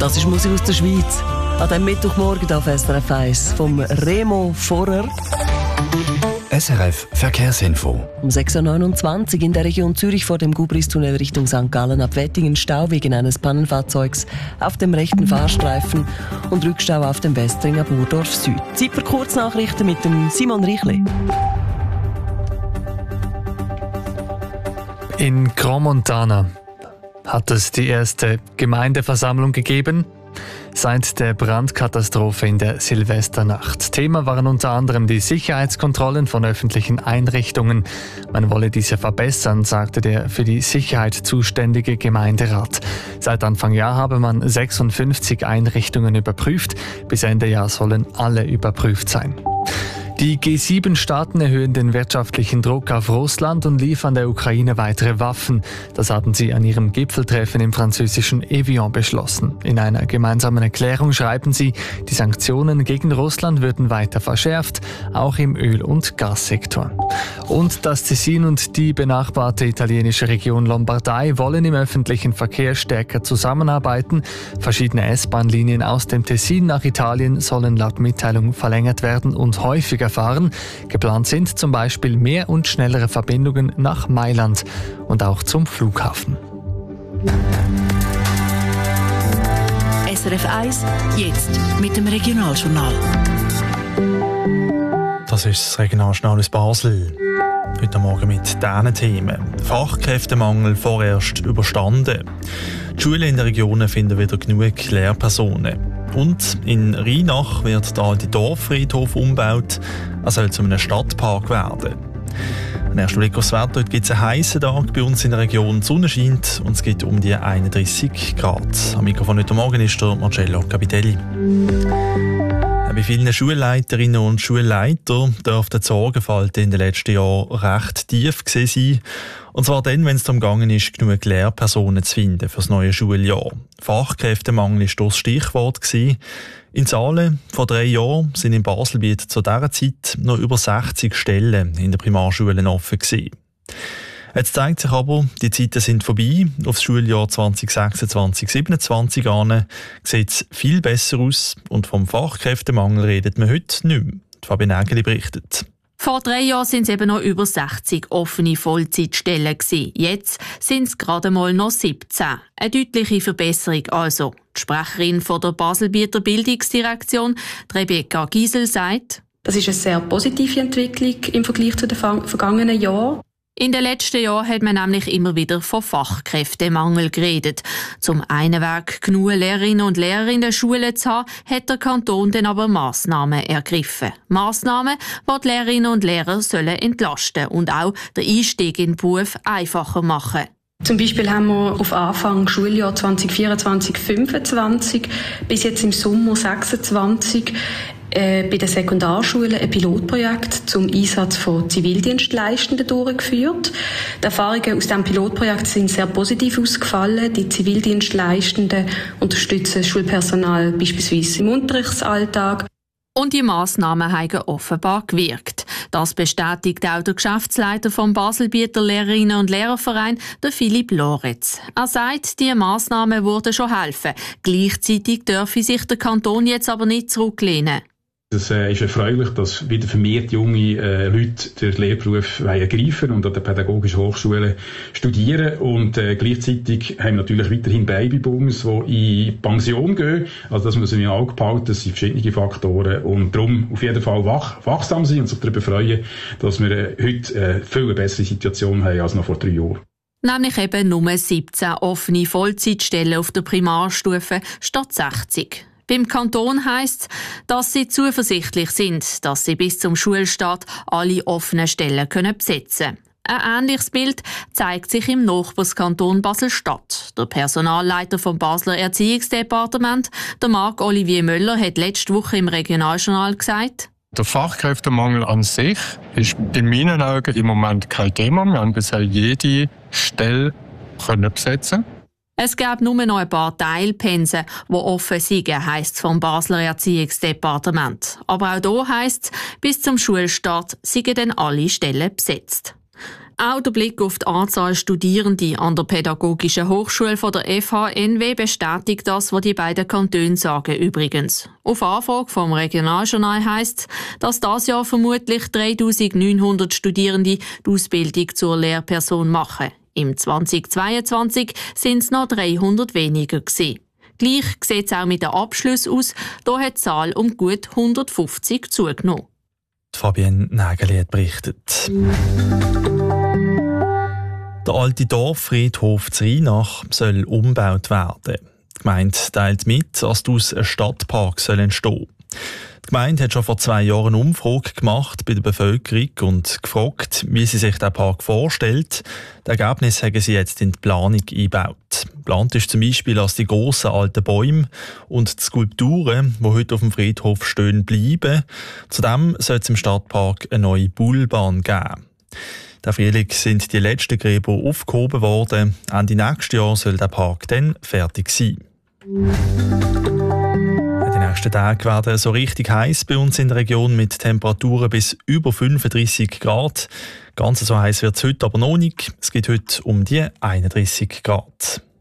Das ist Musik aus der Schweiz. An diesem Mittwochmorgen auf SRF 1 vom Remo Vorer. SRF Verkehrsinfo. Um 6.29 Uhr in der Region Zürich vor dem Gubristunnel Richtung St. Gallen ab Wettingen Stau wegen eines Pannenfahrzeugs auf dem rechten Fahrstreifen und Rückstau auf dem Westringer Burdorf Süd. Zeit für Kurznachrichten mit dem Simon Richli. In Crans-Montana hat es die erste Gemeindeversammlung gegeben seit der Brandkatastrophe in der Silvesternacht. Thema waren unter anderem die Sicherheitskontrollen von öffentlichen Einrichtungen. Man wolle diese verbessern, sagte der für die Sicherheit zuständige Gemeinderat. Seit Anfang Jahr habe man 56 Einrichtungen überprüft. Bis Ende Jahr sollen alle überprüft sein. Die G7-Staaten erhöhen den wirtschaftlichen Druck auf Russland und liefern der Ukraine weitere Waffen. Das haben sie an ihrem Gipfeltreffen im französischen Evian beschlossen. In einer gemeinsamen Erklärung schreiben sie, die Sanktionen gegen Russland würden weiter verschärft, auch im Öl- und Gassektor. Und das Tessin und die benachbarte italienische Region Lombardei wollen im öffentlichen Verkehr stärker zusammenarbeiten. Verschiedene S-Bahn-Linien aus dem Tessin nach Italien sollen laut Mitteilung verlängert werden und häufiger fahren. Geplant sind zum Beispiel mehr und schnellere Verbindungen nach Mailand und auch zum Flughafen. SRF 1, jetzt mit dem Regionaljournal. Das ist das Regionaljournal aus Basel. Heute Morgen mit diesen Themen. Fachkräftemangel vorerst überstanden. Die Schulen in den Regionen finden wieder genug Lehrpersonen. Und in Rheinach wird der alte Dorffriedhof umgebaut. Er soll zu einem Stadtpark werden. Ein erster Blick aufs Wetter. Heute gibt es einen heißen Tag bei uns in der Region. Die Sonne scheint und es gibt um die 31 Grad. Am Mikrofon heute Morgen ist der Marcello Capitelli. Bei vielen Schulleiterinnen und Schulleiter dürfte die Sorgenfalt in den letzten Jahren recht tief gewesen sein. Und zwar dann, wenn es darum gegangen ist, genug Lehrpersonen zu finden für das neue Schuljahr. Fachkräftemangel war das Stichwort gewesen. In Zahlen vor 3 Jahren sind in Baselbiet zu dieser Zeit noch über 60 Stellen in den Primarschulen offen gewesen. Jetzt zeigt sich aber, die Zeiten sind vorbei. Auf das Schuljahr 2026/27 an sieht es viel besser aus und vom Fachkräftemangel redet man heute nicht mehr. Fabian Nägeli berichtet. Vor 3 Jahren waren es eben noch über 60 offene Vollzeitstellen gewesen. Jetzt sind es gerade mal noch 17. Eine deutliche Verbesserung also. Die Sprecherin von der Baselbieter Bildungsdirektion, Rebecca Giesel, sagt: Das ist eine sehr positive Entwicklung im Vergleich zu den vergangenen Jahren. In den letzten Jahren hat man nämlich immer wieder von Fachkräftemangel geredet. Zum einen Weg genug Lehrerinnen und Lehrer in den Schulen zu haben, hat der Kanton dann aber Massnahmen ergriffen. Massnahmen, die die Lehrerinnen und Lehrer sollen entlasten und auch den Einstieg in den Beruf einfacher machen. Zum Beispiel haben wir auf Anfang Schuljahr 2024/25 bis jetzt im Sommer 26 bei den Sekundarschulen ein Pilotprojekt zum Einsatz von Zivildienstleistenden durchgeführt. Die Erfahrungen aus diesem Pilotprojekt sind sehr positiv ausgefallen. Die Zivildienstleistenden unterstützen das Schulpersonal beispielsweise im Unterrichtsalltag. Und die Massnahmen haben offenbar gewirkt. Das bestätigt auch der Geschäftsleiter vom Baselbieter Lehrerinnen- und Lehrerverein, der Philipp Loretz. Er sagt, die Massnahmen würden schon helfen. Gleichzeitig dürfe sich der Kanton jetzt aber nicht zurücklehnen. Es ist erfreulich, dass wieder vermehrt junge Leute den Lehrberuf ergreifen und an der Pädagogischen Hochschule studieren. Und gleichzeitig haben wir natürlich weiterhin Babybooms, die in Pension gehen. Also das muss man im Auge behalten. Das sind verschiedene Faktoren. Und darum auf jeden Fall wachsam sein und sich darüber freuen, dass wir heute eine viel bessere Situation haben als noch vor 3 Jahren. Nämlich eben nur 17 offene Vollzeitstellen auf der Primarstufe statt 60. Beim Kanton heisst es, dass sie zuversichtlich sind, dass sie bis zum Schulstart alle offenen Stellen besetzen können. Ein ähnliches Bild zeigt sich im Nachbarskanton Basel-Stadt. Der Personalleiter vom Basler Erziehungsdepartement, der Marc-Olivier Möller, hat letzte Woche im Regionaljournal gesagt: Der Fachkräftemangel an sich ist in meinen Augen im Moment kein Thema. Wir haben bisher jede Stelle besetzen. Es gäbe nur noch ein paar Teilpensen, die offen sind, heisst es vom Basler Erziehungsdepartement. Aber auch hier heisst es, bis zum Schulstart seien dann alle Stellen besetzt. Auch der Blick auf die Anzahl Studierende an der Pädagogischen Hochschule von der FHNW bestätigt das, was die beiden Kantone sagen übrigens. Auf Anfrage vom Regionaljournal heisst, dass dieses Jahr vermutlich 3'900 Studierende die Ausbildung zur Lehrperson machen. Im 2022 sind es noch 300 weniger gewesen. Gleich sieht es auch mit den Abschlüssen aus. Hier hat die Zahl um gut 150 zugenommen. Fabienne Nägeli hat berichtet. Der alte Dorffriedhof zu Rheinach soll umgebaut werden. Die Gemeinde teilt mit, dass daraus ein Stadtpark entstehen soll. Die Gemeinde hat schon vor 2 Jahren eine Umfrage gemacht bei der Bevölkerung und gefragt, wie sie sich den Park vorstellt. Das Ergebnis haben sie jetzt in die Planung eingebaut. Geplant ist zum Beispiel, dass die grossen alten Bäume und die Skulpturen, die heute auf dem Friedhof stehen, bleiben. Zudem soll es im Stadtpark eine neue Bullbahn geben. Der Frühling sind die letzten Gräber aufgehoben worden. Ende nächstes Jahr soll der Park dann fertig sein. Die nächsten Tage werden so richtig heiß bei uns in der Region mit Temperaturen bis über 35 Grad. Ganz so heiß wird es heute aber noch nicht. Es gibt heute um die 31 Grad.